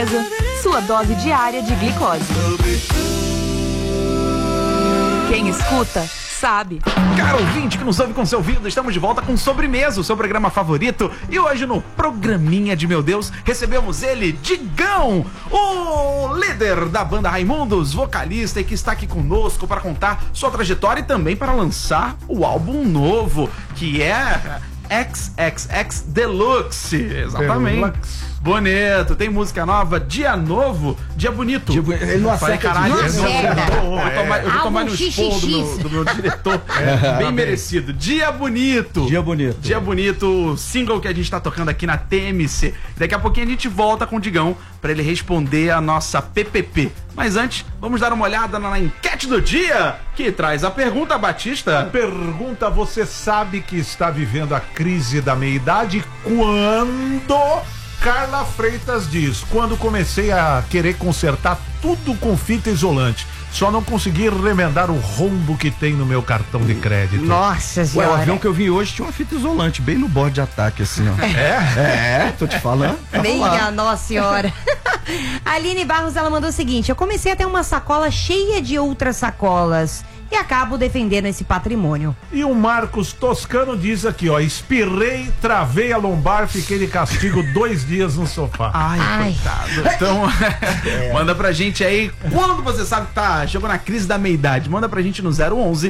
Sobremesa, sua dose diária de glicose. Quem escuta, sabe. Caro ouvinte que nos ouve com seu ouvido, estamos de volta com Sobremesa, o seu programa favorito. E hoje no programinha de meu Deus, recebemos ele, Digão, o líder da banda Raimundos, vocalista, e que está aqui conosco para contar sua trajetória e também para lançar o álbum novo, que é XXX Deluxe. Exatamente. Deluxe. Bonito, tem música nova, Dia Novo, Dia Bonito. Ele não acerta. Caralho, Não eu vou tomar no esporro do meu diretor. Bem merecido. Dia Bonito. Dia Bonito. Dia Bonito, o single que a gente tá tocando aqui na TMC. Daqui a pouquinho a gente volta com o Digão pra ele responder a nossa PPP. Mas antes, vamos dar uma olhada na enquete do dia, que traz a pergunta, Batista. A pergunta: você sabe que está vivendo a crise da meia-idade quando... Carla Freitas diz: quando comecei a querer consertar tudo com fita isolante, só não consegui remendar o rombo que tem no meu cartão de crédito. Nossa senhora. O avião que eu vi hoje tinha uma fita isolante bem no borde de ataque, assim, ó. Tô te falando. Minha Nossa Senhora. A Aline Barros, ela mandou o seguinte: eu comecei a ter uma sacola cheia de outras sacolas e acabo defendendo esse patrimônio. E o Marcos Toscano diz aqui, ó: espirrei, travei a lombar, fiquei de castigo 2 dias no sofá. Ai. Coitado. Então, manda pra gente aí, quando você sabe que chegou na crise da meia-idade, manda pra gente no 011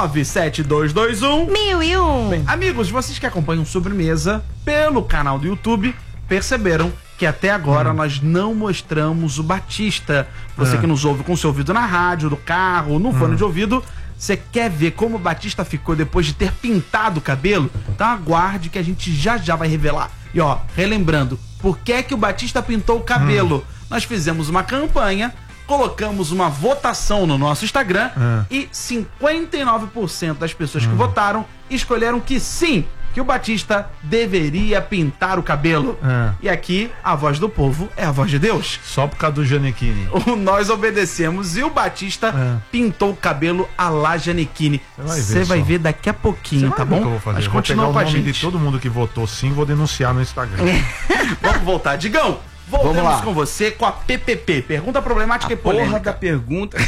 97221 1001. Bem, amigos, vocês que acompanham Sobremesa pelo canal do YouTube, perceberam que até agora nós não mostramos o Batista. Você que nos ouve com seu ouvido na rádio, no carro, no fone de ouvido, você quer ver como o Batista ficou depois de ter pintado o cabelo? Então aguarde que a gente já vai revelar. E ó, relembrando, por que que o Batista pintou o cabelo? Nós fizemos uma campanha, colocamos uma votação no nosso Instagram e 59% das pessoas que votaram escolheram que sim, que o Batista deveria pintar o cabelo. E aqui, a voz do povo é a voz de Deus. Só por causa do Gianecchini. Nós obedecemos e o Batista pintou o cabelo a la Gianecchini. Você vai ver daqui a pouquinho, tá bom? Mas continua com a gente. De todo mundo que votou sim, vou denunciar no Instagram. Vamos voltar. Digão, voltamos com você com a PPP. Pergunta problemática e polêmica. Porra da pergunta.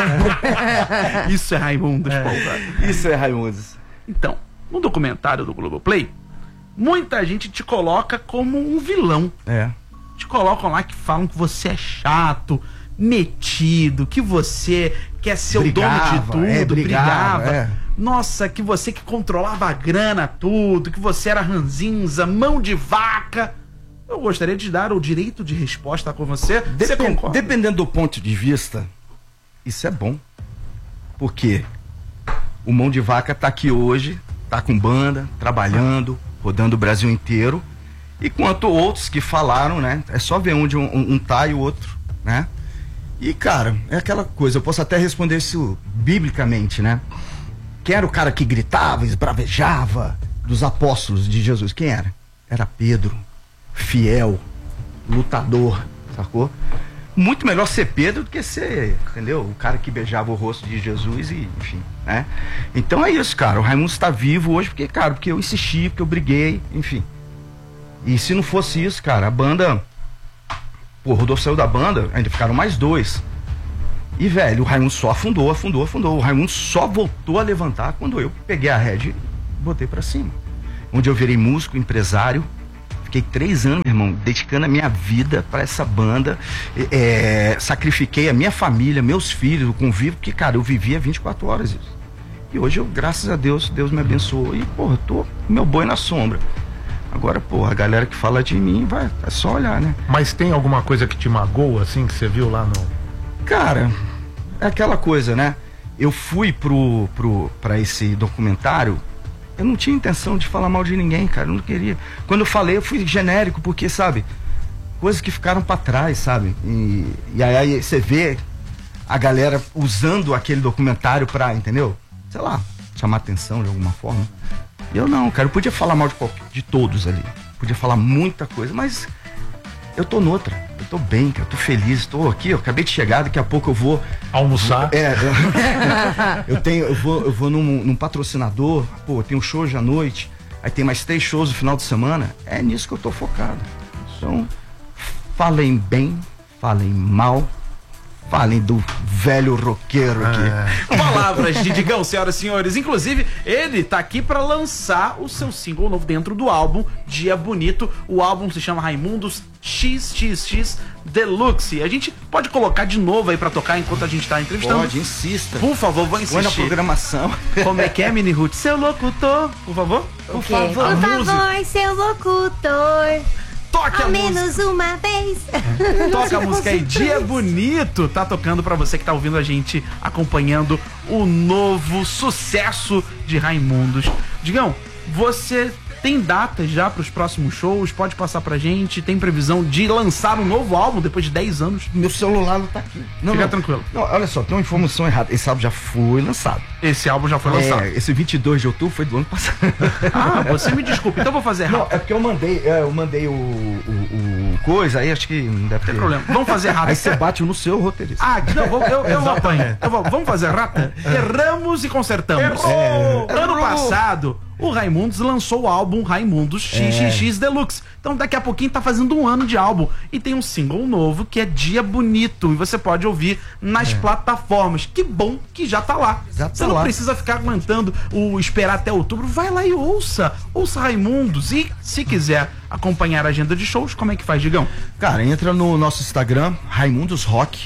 Isso é Raimundos, porra. Isso é Raimundos. Então, no documentário do Globoplay, muita gente te coloca como um vilão. Te colocam lá que falam que você é chato, metido, que você quer ser o dono de tudo, brigava. Nossa, que você que controlava a grana, tudo, que você era ranzinza, mão de vaca. Eu gostaria de dar o direito de resposta com você. Você concorda? Dependendo do ponto de vista, isso é bom. Porque o mão de vaca tá aqui hoje, tá com banda, trabalhando, rodando o Brasil inteiro. E quanto outros que falaram, né? É só ver onde um tá e o outro, né? E, cara, é aquela coisa, eu posso até responder isso biblicamente, né? Quem era o cara que gritava, esbravejava dos apóstolos de Jesus? Quem era? Era Pedro, fiel, lutador, sacou? Muito melhor ser Pedro do que ser, entendeu? O cara que beijava o rosto de Jesus e, enfim, né? Então é isso, cara. O Raimundo está vivo hoje porque, cara, porque eu insisti, porque eu briguei, enfim. E se não fosse isso, cara, a banda... Pô, o Rodolfo saiu da banda, ainda ficaram mais 2. E, velho, o Raimundo só afundou. O Raimundo só voltou a levantar quando eu peguei a rédea e botei pra cima. Onde eu virei músico, empresário. Fiquei 3 anos, meu irmão, dedicando a minha vida pra essa banda. Sacrifiquei a minha família, meus filhos, o convívio, porque, cara, eu vivia 24 horas isso. E hoje eu, graças a Deus, Deus me abençoou. E, porra, eu tô meu boi na sombra. Agora, porra, a galera que fala de mim, é só olhar, né? Mas tem alguma coisa que te magoa, assim, que você viu lá no... Cara, é aquela coisa, né? Eu fui pra esse documentário, eu não tinha intenção de falar mal de ninguém, cara, eu não queria. Quando eu falei, eu fui genérico, porque, sabe, coisas que ficaram pra trás, sabe? E aí você vê a galera usando aquele documentário pra, entendeu? Sei lá, chamar atenção de alguma forma. Eu não, cara, eu podia falar mal de todos ali, podia falar muita coisa, mas eu tô noutra, eu tô bem, cara, eu tô feliz, tô aqui, eu acabei de chegar, daqui a pouco eu vou almoçar. Eu vou num patrocinador, pô, eu tenho show hoje à noite, aí tem mais 3 shows no final de semana, é nisso que eu tô focado. Então, falem bem, falem mal, falem do velho roqueiro aqui. Palavras de Digão, senhoras e senhores. Inclusive, ele tá aqui pra lançar o seu single novo dentro do álbum Dia Bonito. O álbum se chama Raimundos XXX Deluxe. A gente pode colocar de novo aí pra tocar enquanto a gente tá entrevistando? Pode, insista. Por favor, vou insistir. Põe na programação. Como é que é, Mini Ruth? Seu locutor, por favor. Por favor, seu locutor. Toca Ao a música. menos uma vez. Toca a música aí, Dia Bonito, tá tocando pra você que tá ouvindo a gente, acompanhando o novo sucesso de Raimundos. Digão, você tem datas já pros próximos shows? Pode passar pra gente? Tem previsão de lançar um novo álbum depois de 10 anos? Meu celular não tá aqui. Fica tranquilo. Não, olha só, tem uma informação errada. Esse álbum já foi lançado. Esse álbum já foi lançado. Esse 22 de outubro foi do ano passado. Ah, você me desculpe, então eu vou fazer Não, rápido. é porque eu mandei o coisa, aí acho que não deve ter Tem problema. Vamos fazer rápido. Aí você bate no seu roteirista. Ah, não, eu apanho. Vamos fazer rápido? Erramos e consertamos. Ano passado, o Raimundos lançou o álbum Raimundos XXX Deluxe. Então daqui a pouquinho tá fazendo um ano de álbum. E tem um single novo que é Dia Bonito. E você pode ouvir nas plataformas. Que bom que já tá lá. Já tá você não lá. precisa ficar aguentando esperar até outubro. Vai lá e ouça. Ouça Raimundos. E se quiser acompanhar a agenda de shows, como é que faz, Digão? Cara, entra no nosso Instagram, Raimundos Rock,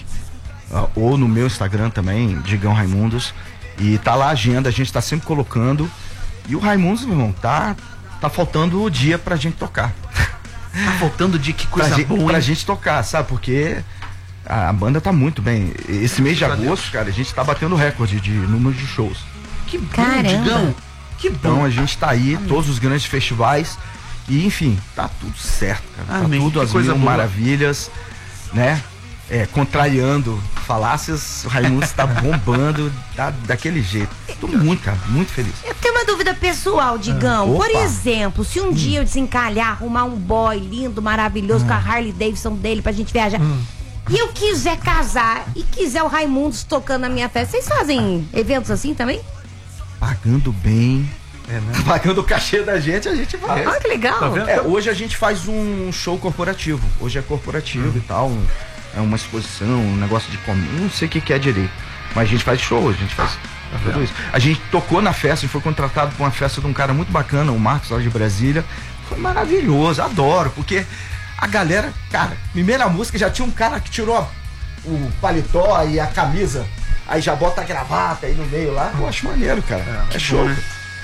ou no meu Instagram também, Digão Raimundos, e tá lá a agenda, a gente tá sempre colocando. E o Raimundos, meu irmão, tá faltando o dia pra gente tocar. Tá faltando dia, que coisa boa, pra hein? gente tocar, sabe? Porque a banda tá muito bem. Esse mês de agosto, cara, a gente tá batendo recorde de número de shows. Que bom, Caramba. Digão. Que Então bom. a gente tá aí, todos os grandes festivais. E enfim, tá tudo certo, cara. Amém. Tá tudo Que as coisa mil boa. maravilhas, né? Contrariando falácias, o Raimundos tá bombando daquele jeito. Tô muito, cara, muito feliz. Eu tenho uma dúvida pessoal, Digão. Opa. Por exemplo, se um dia eu desencalhar, arrumar um boy lindo, maravilhoso, com a Harley Davidson dele pra gente viajar, e eu quiser casar e quiser o Raimundos tocando na minha festa, vocês fazem eventos assim também? Pagando bem. Pagando o cachê da gente, a gente vai. Ah, que legal. Tá vendo? Hoje a gente faz um show corporativo. Hoje é corporativo e tal. É uma exposição, um negócio de não sei o que é direito. Mas a gente faz show, a gente faz tudo isso. A gente tocou na festa, a gente foi contratado pra uma festa de um cara muito bacana, o Marcos, lá de Brasília. Foi maravilhoso, adoro, porque a galera, cara, primeira música já tinha um cara que tirou o paletó e a camisa, aí já bota a gravata aí no meio lá. Eu acho maneiro, cara. É show. bom, né?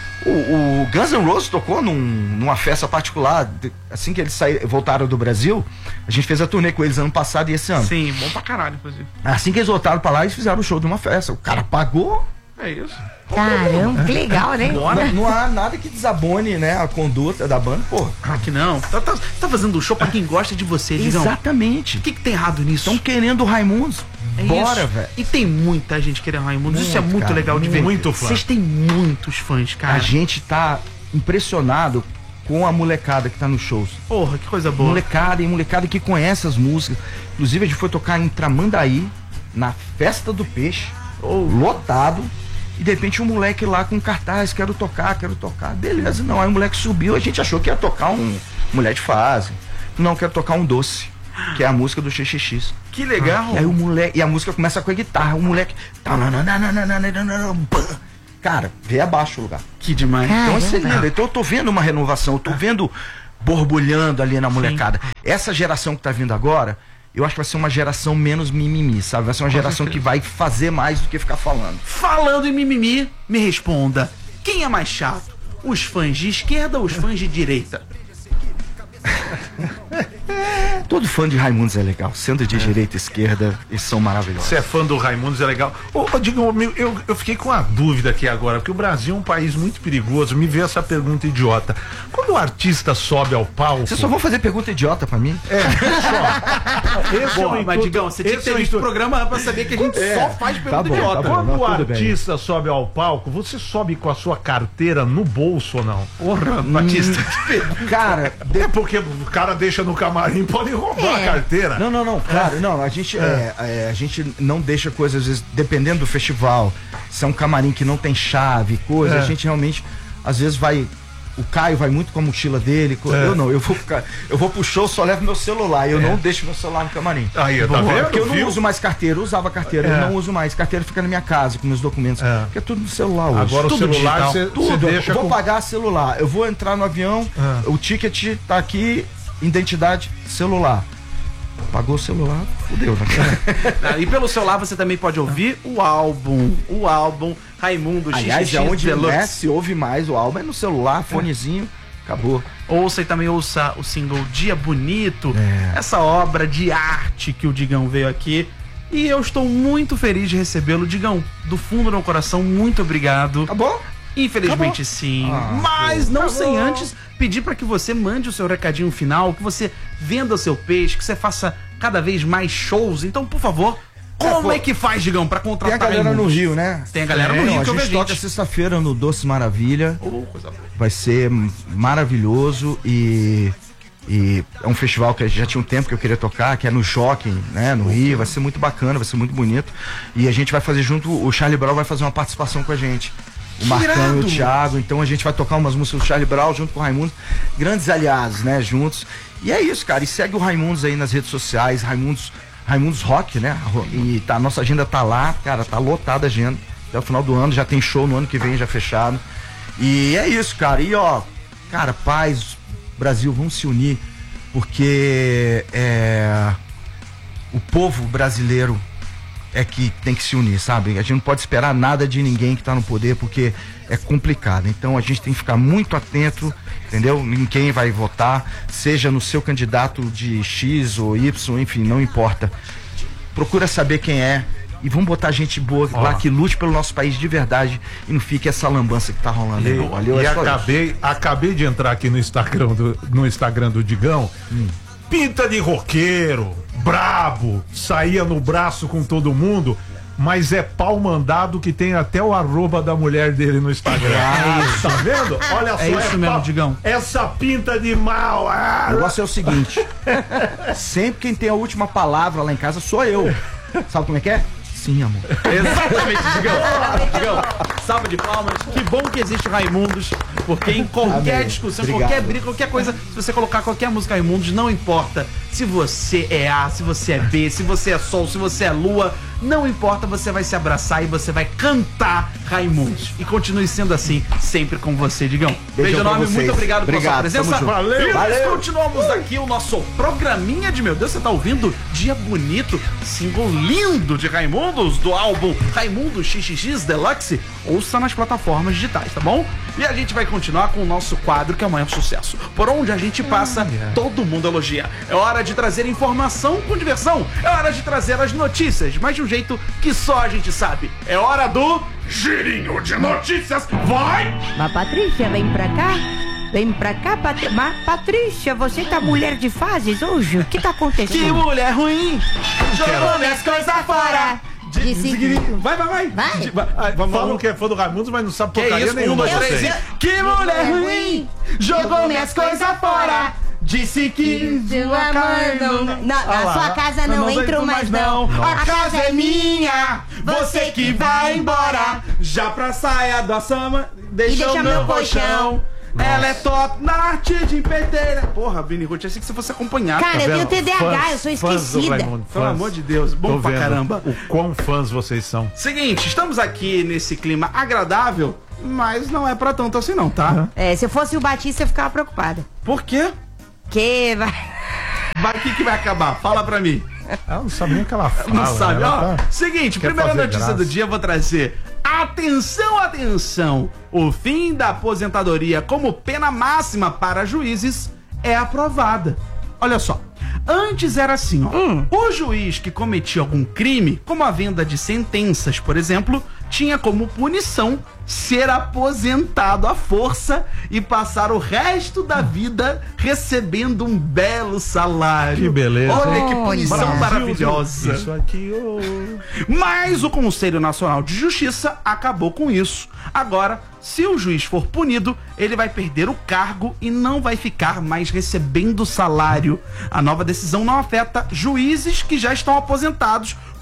O Guns N' Roses tocou numa festa particular, assim que eles voltaram do Brasil. A gente fez a turnê com eles ano passado e esse ano. Sim, bom pra caralho, inclusive. Assim que eles voltaram pra lá, eles fizeram o show de uma festa. O cara pagou. É isso. Caramba, que legal, né? Não há nada que desabone, né, a conduta da banda, pô. Ah, que não. Tá fazendo um show pra quem gosta de você, Digão. Exatamente. O que tem errado nisso? Estão querendo o Raimundos. É Bora, isso. velho. E tem muita gente querendo Raimundos. Isso é Muito, muito cara, legal de ver. muito fã. Vocês têm muitos fãs, cara. A gente tá impressionado com a molecada que tá nos shows. Porra, que coisa boa. Molecada que conhece as músicas. Inclusive a gente foi tocar em Tramandaí, na Festa do Peixe, lotado. E de repente um moleque lá com cartaz, quero tocar. Beleza, não. Aí o moleque subiu, a gente achou que ia tocar um Mulher de Fase. Não, quero tocar um Doce, que é a música do XXX. Que legal. E aí o moleque, e a música começa com a guitarra, o moleque. Cara, vê abaixo o lugar. Que demais. Então isso é lindo. Então eu tô vendo uma renovação, eu tô vendo borbulhando ali na molecada. Essa geração que tá vindo agora, eu acho que vai ser uma geração menos mimimi, sabe? Vai ser uma geração que vai fazer mais do que ficar falando. Falando em mimimi, me responda. Quem é mais chato? Os fãs de esquerda ou os fãs de direita? Todo fã de Raimundos é legal. Sendo de direita e esquerda, eles são maravilhosos. Você é fã do Raimundos, é legal. Digam, eu fiquei com uma dúvida aqui agora, porque o Brasil é um país muito perigoso. Me veio essa pergunta idiota. Quando o artista sobe ao palco. Vocês só vão fazer pergunta idiota pra mim? Esse é o Mas intuito- Digão, você tinha que esse é ter o visto o intuito. programa pra saber que a gente só faz pergunta bom, idiota. tá bom. Quando o tudo bem. artista sobe ao palco, você sobe com a sua carteira no bolso ou não? Porra, Batista. Cara, É porque o cara deixa no camarim, pode roubar a carteira. Não, claro, não, a gente não deixa coisas, às vezes, dependendo do festival, se é um camarim que não tem chave, coisa, a gente realmente, às vezes vai O Caio vai muito com a mochila dele. Eu não, eu vou pro show, só levo meu celular. Eu não deixo meu celular no camarim. Aí, tá vendo? Porque eu não uso mais carteira. Eu usava carteira, eu não uso mais. Carteira fica na minha casa com meus documentos. Porque é tudo no celular hoje. Agora tudo o celular você deixa. Eu vou pagar celular. Eu vou entrar no avião, o ticket tá aqui, identidade, celular. Pagou o celular, fudeu, né? E pelo celular você também pode ouvir o álbum Raimundo XX Aliás, é onde Deluxe. se ouve mais o álbum, é no celular, fonezinho, acabou. Ouça e também ouça o single Dia Bonito, essa obra de arte que o Digão veio aqui. E eu estou muito feliz de recebê-lo, Digão, do fundo do meu coração, muito obrigado. Acabou? Infelizmente sim, mas não sem antes pedir para que você mande o seu recadinho final, que você venda o seu peixe, que você faça cada vez mais shows. Então, por favor, como é que faz, Digão, para contratar? Tem a galera no Rio, né? Tem a galera no Rio que eu vejo. A gente toca sexta-feira no Doce Maravilha. Coisa boa. Vai ser maravilhoso e é um festival que já tinha um tempo que eu queria tocar, que é no Jockey, né, no Rio. Vai ser muito bacana, vai ser muito bonito. E a gente vai fazer junto, o Charlie Brown vai fazer uma participação com a gente. O Marcão e o Thiago, então a gente vai tocar umas músicas do Charlie Brown junto com o Raimundo, grandes aliados, né, juntos. E é isso, cara, e segue o Raimundos aí nas redes sociais, Raimundos Rock, né, e a nossa agenda tá lá, cara, tá lotada a agenda, até o final do ano, já tem show no ano que vem, já fechado. E é isso, cara, e ó, cara, paz, Brasil, vamos se unir, porque o povo brasileiro é que tem que se unir, sabe? A gente não pode esperar nada de ninguém que tá no poder, porque é complicado. Então a gente tem que ficar muito atento, entendeu? Em quem vai votar, seja no seu candidato de X ou Y, enfim, não importa. Procura saber quem é e vamos botar gente boa lá que lute pelo nosso país de verdade e não fique essa lambança que tá rolando aí. Valeu, e acabei de entrar aqui no Instagram do Digão. Pinta de roqueiro, brabo, saía no braço com todo mundo, mas é pau mandado que tem até o @ da mulher dele no Instagram. Tá vendo? Olha só, isso mesmo, Digão. Essa pinta de mal. O negócio é o seguinte: sempre quem tem a última palavra lá em casa sou eu. Sabe como é que é? Sim, amor. Exatamente, Digão. Salva de palmas. Que bom que existe Raimundos, porque em qualquer discussão, qualquer briga, qualquer coisa, se você colocar qualquer música Raimundos, não importa se você é A, se você é B, se você é Sol, se você é Lua, não importa, você vai se abraçar e você vai cantar Raimundos. E continue sendo assim, sempre com você, Digão. Beijo enorme, muito obrigado pela sua presença. Valeu. E nós continuamos aqui o nosso programinha de meu Deus, você tá ouvindo? Dia Bonito, single lindo de Raimundos, do álbum Raimundo XX Deluxe. Ouça nas plataformas digitais, tá bom? E a gente vai continuar com o nosso quadro, que é o maior sucesso. Por onde a gente passa, todo mundo elogia. É hora de trazer informação com diversão. É hora de trazer as notícias, mas de um jeito que só a gente sabe. É hora do Girinho de Notícias. Vai! Mas Patrícia, vem pra cá. Vem pra cá, Patrícia, você tá mulher de fases hoje? O que tá acontecendo? Que mulher ruim! Jogou minhas coisas fora! Vai. Falam que é fã do Raimundos, mas não sabe porcaria nenhuma. Que mulher ruim! Jogou minhas coisas fora! Disse que na sua casa não entro mais não. A casa é minha, você que vai embora. Já pra saia da sama, deixa o meu colchão. Ela é top na arte de empeiteira. Porra, Vini Ruth, achei que você fosse acompanhar. Cara, eu tenho TDAH, eu sou esquecida. Pelo amor de Deus, bom pra caramba. O quão fãs vocês são. Seguinte, estamos aqui nesse clima agradável, mas não é pra tanto assim não, tá? Se eu fosse o Batista, eu ficava preocupada. Por quê? Que vai... O que vai acabar? Fala pra mim. Ela não sabe nem o que ela fala. Não sabe, né? ó. Seguinte, primeira notícia do dia eu vou trazer. Atenção! O fim da aposentadoria como pena máxima para juízes é aprovada. Olha só. Antes era assim, ó. O juiz que cometia algum crime, como a venda de sentenças, por exemplo, tinha como punição ser aposentado à força e passar o resto da vida recebendo um belo salário. Que beleza. Olha que punição Brasil, maravilhosa. Isso aqui, Mas o Conselho Nacional de Justiça acabou com isso. Agora, se o juiz for punido, ele vai perder o cargo e não vai ficar mais recebendo salário. A nova decisão não afeta juízes que já estão aposentados,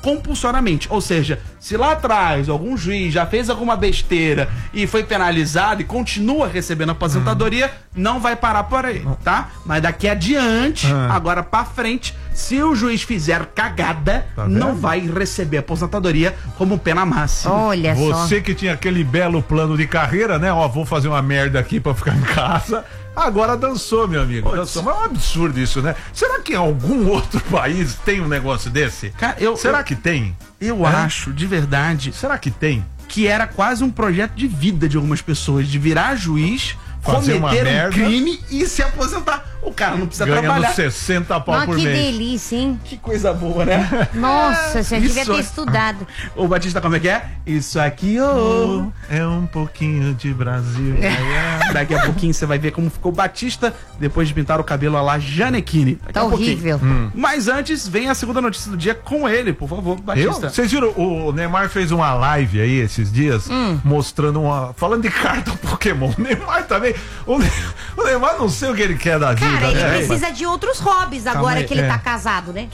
compulsoriamente. Ou seja, se lá atrás algum juiz já fez alguma besteira e foi penalizado e continua recebendo aposentadoria, não vai parar por aí, tá? Mas daqui adiante, agora pra frente, se o juiz fizer cagada, não vai receber aposentadoria como pena máxima. Olha só. Você que tinha aquele belo plano de carreira, né? Ó, vou fazer uma merda aqui pra ficar em casa. Agora dançou, meu amigo. Dançou. Mas é um absurdo isso, né? Será que em algum outro país tem um negócio desse? Cara, Será que tem? Eu acho, de verdade, Será que tem? que era quase um projeto de vida de algumas pessoas, de virar juiz, Fazer uma cometer um merda. crime e se aposentar. O cara não precisa Ganhando trabalhar. 60 pau Nossa, por que mês. delícia, hein? Que coisa boa, né? Nossa, você devia Isso ter é- estudado. Ô, Batista, como é que é? Isso aqui, ô. É um pouquinho de Brasil. Daqui a pouquinho você vai ver como ficou o Batista depois de pintar o cabelo a lá Janequine. Daqui Tá a pouquinho. horrível. Mas antes, vem a segunda notícia do dia com ele, por favor, Batista. Vocês viram, o Neymar fez uma live aí esses dias, mostrando falando de carta Pokémon. O Neymar também. O Neymar não sei o que ele quer da vida. Cara, ele né? precisa de outros hobbies agora aí, que ele é. tá casado, né?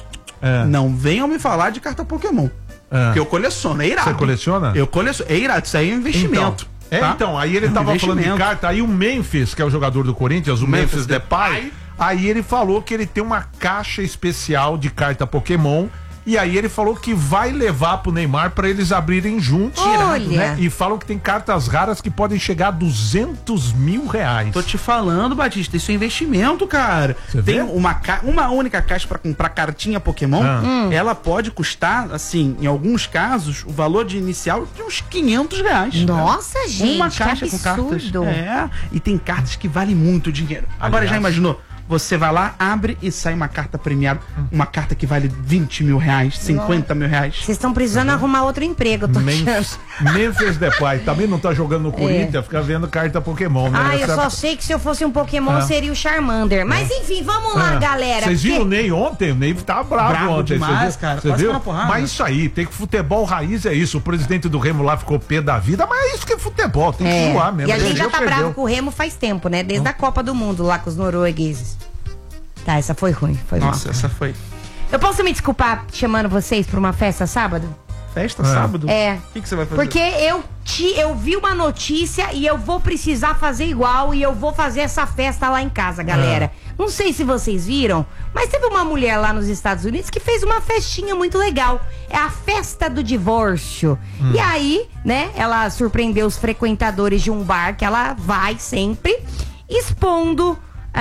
Não venham me falar de carta Pokémon. Que eu coleciono, é irado. Você coleciona? Eu coleciono, é irado, isso aí é um investimento. tá? Então, aí ele É um tava falando de investimento. carta, aí o Memphis, que é o jogador do Corinthians, o Memphis Depay, aí ele falou que ele tem uma caixa especial de carta Pokémon. E aí ele falou que vai levar pro Neymar pra eles abrirem juntos. Olha. Né? E falam que tem cartas raras que podem chegar a 200 mil reais. Tô te falando, Batista, isso é investimento, cara. Você Tem vê? uma única caixa pra comprar cartinha Pokémon, ela pode custar, assim, em alguns casos, o valor de inicial de uns 500 reais. Nossa, gente, Uma que caixa com cartas. absurdo. É, e tem cartas que valem muito dinheiro. Agora, já imaginou? Você vai lá, abre e sai uma carta premiada, uma carta que vale 20 mil reais, 50 mil reais. Vocês estão precisando arrumar outro emprego, eu tô achando. Memphis Depay também não tá jogando no Corinthians, fica vendo carta Pokémon, né? Ah, eu Essa- só sei que se eu fosse um Pokémon seria o Charmander. Mas enfim, vamos lá, galera. Vocês viram o porque- Ney ontem? O Ney tá bravo Bravo ontem. demais, você viu? cara. Você Quase viu? foi na porrada. Mas isso aí, tem que futebol raiz é isso. O presidente do Remo lá ficou pé da vida, mas é isso que é futebol, tem que zoar mesmo. E a gente já Perdeu, tá perdeu. bravo com o Remo faz tempo, né? Desde a Copa do Mundo lá com os noruegueses. Tá, essa foi ruim, foi Nossa, mal. essa foi. Eu posso me desculpar chamando vocês pra uma festa sábado? Festa sábado? É. O que você vai fazer? Porque eu vi uma notícia e eu vou precisar fazer igual e eu vou fazer essa festa lá em casa, galera. Não sei se vocês viram, mas teve uma mulher lá nos Estados Unidos que fez uma festinha muito legal. É a festa do divórcio. E aí, né, ela surpreendeu os frequentadores de um bar que ela vai sempre, expondo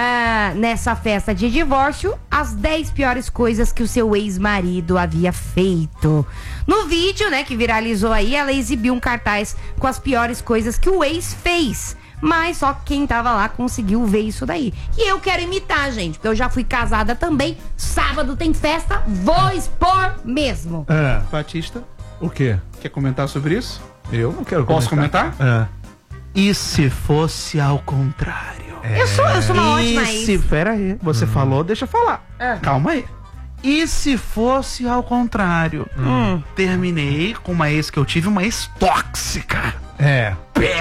nessa festa de divórcio as 10 piores coisas que o seu ex-marido havia feito. No vídeo, né, que viralizou aí, ela exibiu um cartaz com as piores coisas que o ex fez. Mas só quem tava lá conseguiu ver isso daí. E eu quero imitar, gente, porque eu já fui casada também. Sábado tem festa, vou expor mesmo. Batista, O quê? quer comentar sobre isso? Eu não quero Posso comentar? É. E se fosse ao contrário? Eu sou uma ótima se... ex. Pera aí, você falou, deixa eu falar. Calma aí. E se fosse ao contrário? Terminei com uma ex que eu tive, uma ex tóxica. É.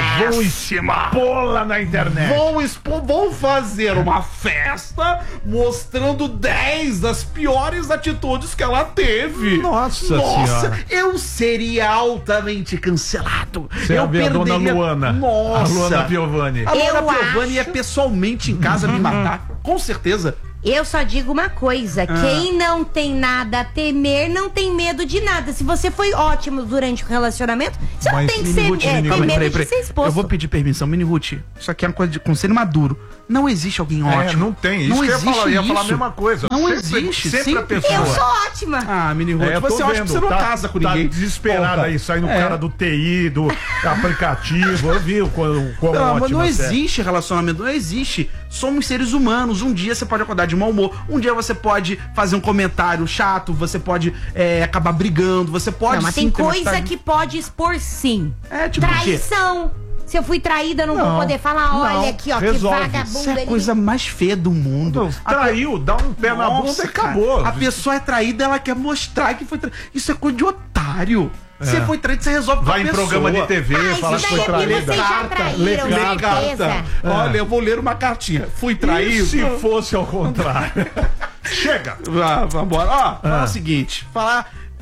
Péssima. Pola na internet. Vou fazer uma festa mostrando 10 das piores atitudes que ela teve. Nossa Senhora. Eu seria altamente cancelado. Você ia eu ver a dona perderia- Luana. Nossa. A Luana Piovani. A Luana Eu Piovani ia acho- pessoalmente em casa me matar. Com certeza. Eu só digo uma coisa: quem não tem nada a temer, não tem medo de nada. Se você foi ótimo durante o relacionamento, você não Mas, tem que Mini ser, Ruth, ter Mini medo Ruth, de ser exposto. Eu vou pedir permissão, Mini Ruth. Isso aqui é uma coisa de conselho maduro. Não existe alguém ótimo. não tem. Isso Não que eu ia existe falar, ia falar a isso. mesma coisa. Não Sempre- existe. Sempre a pessoa. Eu sou ótima. Ah, Mini Ruth, Eu tô você acha que vendo, você não tá- casa com tá ninguém. desesperado Porra. aí, saindo o cara do TI, do aplicativo. Eu vi como Não, mas ótima não você é. existe relacionamento, não existe. Somos seres humanos. Um dia você pode acordar de mau humor, um dia você pode fazer um comentário chato, você pode acabar brigando, você pode Não, mas sim tem ter uma coisa atitude- que pode expor sim. É, tipo o quê? Traição. Se eu fui traída, eu não vou Não, poder falar, não, olha aqui, ó, resolve. que vagabundo. Isso é a ele- coisa mais feia do mundo. Não, traiu, dá um pé na bunda e acabou. Cara, a pessoa é traída, ela quer mostrar que foi traída. Isso é coisa de otário. Você foi traído, você resolve com a Vai em pessoa. programa de TV, Mas fala isso que foi daí é porque traída. vocês já traíram, Lê carta. certeza. Olha, eu vou ler uma cartinha. Fui E traído. se fosse ao contrário? Chega! Vambora. Ó, falar o seguinte.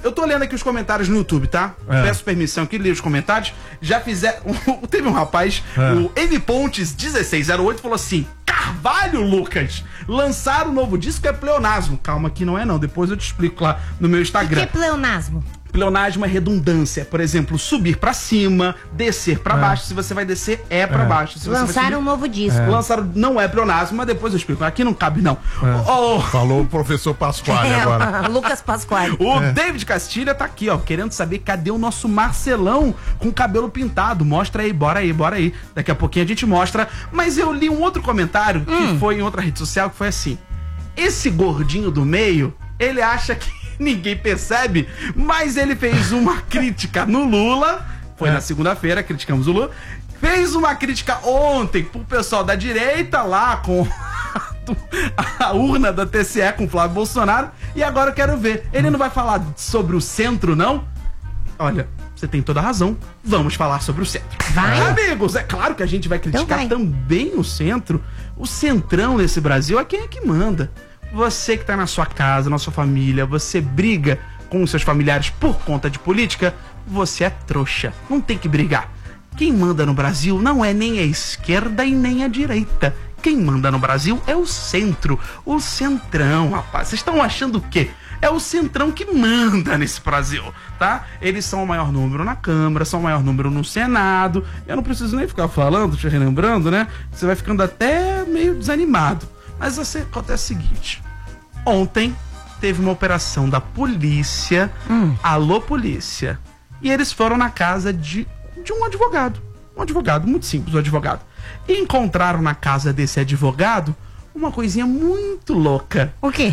eu tô lendo aqui os comentários no YouTube, tá? Peço permissão aqui, li os comentários. Já fizeram. Teve um rapaz, o M Pontes 1608, falou assim: Carvalho, Lucas, lançaram o novo disco, é pleonasmo. Calma que não é não, depois eu te explico lá no meu O Instagram. que é pleonasmo? Pleonasmo é redundância. Por exemplo, subir pra cima, descer pra baixo. Se você vai descer, é pra baixo. Se você vai Lançaram subir, um novo disco. lançaram, não é pleonasmo, mas depois eu explico. Aqui não cabe, não. Falou o professor Pasquale agora. Lucas Pasquale. O David Castilha tá aqui, ó, querendo saber cadê o nosso Marcelão com cabelo pintado. Mostra aí, bora aí, bora aí. Daqui a pouquinho a gente mostra. Mas eu li um outro comentário que foi em outra rede social que foi assim: esse gordinho do meio, ele acha que ninguém percebe, mas ele fez uma crítica no Lula. Foi na segunda-feira, criticamos o Lula. Fez uma crítica ontem pro pessoal da direita lá com a urna da TCE com o Flávio Bolsonaro. E agora eu quero ver. Ele não vai falar sobre o centro, não? Olha, você tem toda a razão. Vamos falar sobre o centro. Vai. Amigos, é claro que a gente vai criticar Então vai. também o centro. O centrão nesse Brasil é quem é que manda. Você que tá na sua casa, na sua família, você briga com os seus familiares por conta de política, você é trouxa. Não tem que brigar. Quem manda no Brasil não é nem a esquerda e nem a direita. Quem manda no Brasil é o centro. O centrão, rapaz. Vocês estão achando o quê? É o centrão que manda nesse Brasil, tá? Eles são o maior número na Câmara, são o maior número no Senado. Eu não preciso nem ficar falando, te relembrando, né? Você vai ficando até meio desanimado. Mas acontece o seguinte: ontem teve uma operação da polícia, alô polícia, e eles foram na casa de um advogado. Um advogado, muito simples, um advogado. E encontraram na casa desse advogado uma coisinha muito louca. O quê?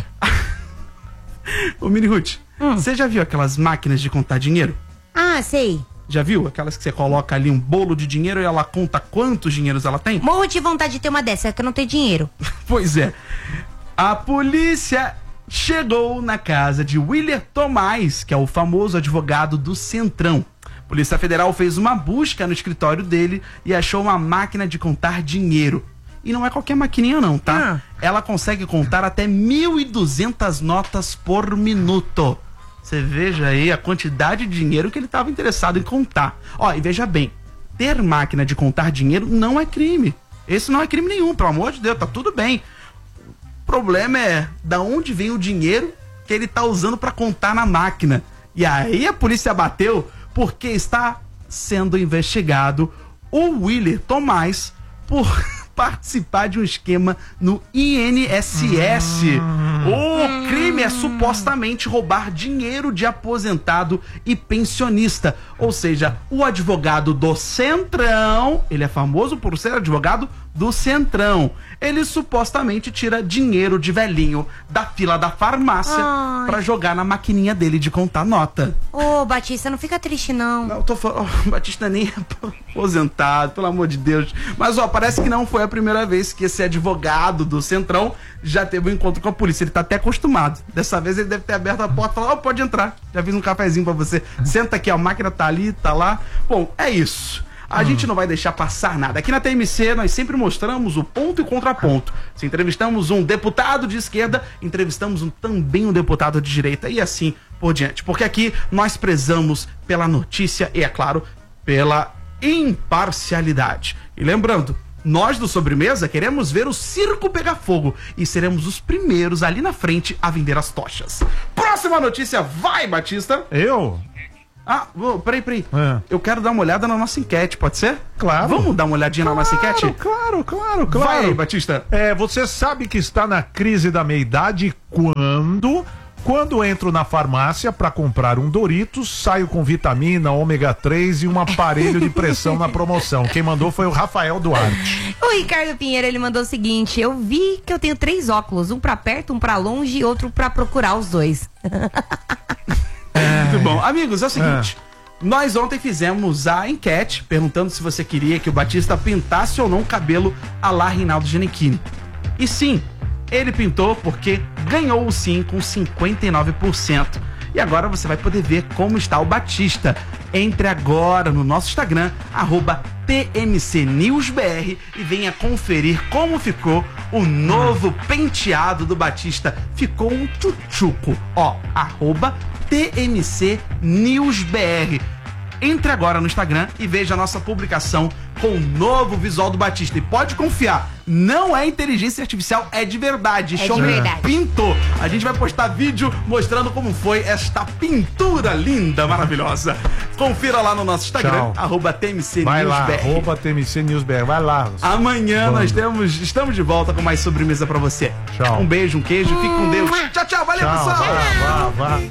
Ô Mini Ruth, você já viu aquelas máquinas de contar dinheiro? Ah, sei. Já viu? Aquelas que você coloca ali um bolo de dinheiro e ela conta quantos dinheiros ela tem? Morro de vontade de ter uma dessa, é que eu não tenho dinheiro. Pois é. A polícia chegou na casa de William Tomás, que é o famoso advogado do Centrão. A Polícia Federal fez uma busca no escritório dele e achou uma máquina de contar dinheiro. E não é qualquer maquininha não, tá? Ela consegue contar até 1.200 notas por minuto. Você veja aí a quantidade de dinheiro que ele estava interessado em contar. Ó, e veja bem, ter máquina de contar dinheiro não é crime. Esse não é crime nenhum, pelo amor de Deus, tá tudo bem. O problema é da onde vem o dinheiro que ele tá usando para contar na máquina. E aí a polícia bateu porque está sendo investigado o William Tomás por participar de um esquema no INSS. O crime é supostamente roubar dinheiro de aposentado e pensionista. Ou seja, o advogado do Centrão, ele é famoso por ser advogado do Centrão. Ele supostamente tira dinheiro de velhinho da fila da farmácia pra jogar na maquininha dele de contar nota. Ô, Batista, não fica triste, não. Não, eu tô falando, Batista nem é aposentado, pelo amor de Deus. Mas, ó, parece que não foi a primeira vez que esse advogado do Centrão já teve um encontro com a polícia. Ele tá até acostumado. Dessa vez ele deve ter aberto a porta e falado: ó, pode entrar. Já fiz um cafezinho pra você. Senta aqui, ó, a máquina tá ali, tá lá. Bom, é isso. A gente não vai deixar passar nada. Aqui na TMC nós sempre mostramos o ponto e contraponto. Se entrevistamos um deputado de esquerda, entrevistamos também um deputado de direita e assim por diante. Porque aqui nós prezamos pela notícia e, é claro, pela imparcialidade. E lembrando, nós do Sobremesa queremos ver o circo pegar fogo e seremos os primeiros ali na frente a vender as tochas. Próxima notícia, vai, Batista! Eu? Ah, peraí. Eu quero dar uma olhada na nossa enquete, pode ser? Claro. Vamos dar uma olhadinha na nossa enquete? Claro. Vai aí, Batista. Você sabe que está na crise da meia-idade quando entro na farmácia para comprar um Doritos, saio com vitamina, ômega 3 e um aparelho de pressão na promoção. Quem mandou foi o Rafael Duarte. O Ricardo Pinheiro, ele mandou o seguinte: eu vi que eu tenho 3 óculos, um pra perto, um pra longe e outro pra procurar os dois. Muito bom. Amigos, é o seguinte. Nós ontem fizemos a enquete perguntando se você queria que o Batista pintasse ou não o cabelo à la Reinaldo Gianecchini. E sim, ele pintou porque ganhou o sim com 59%. E agora você vai poder ver como está o Batista. Entre agora no nosso Instagram, @TMCNewsBR, e venha conferir como ficou o novo penteado do Batista. Ficou um tchutchuco. Ó, @TMCNewsBR. Entre agora no Instagram e veja a nossa publicação com o novo visual do Batista. E pode confiar, não é inteligência artificial, é de verdade. É de verdade. Pintou. A gente vai postar vídeo mostrando como foi esta pintura linda, maravilhosa. Confira lá no nosso Instagram, Tchau. @TMCNewsBR. Vai lá, @TMCNewsBR. Vai lá. Amanhã nós estamos de volta com mais sobremesa pra você. Tchau. Um beijo, um queijo, fique com Deus. Tchau, tchau, valeu, Tchau. pessoal. Vá.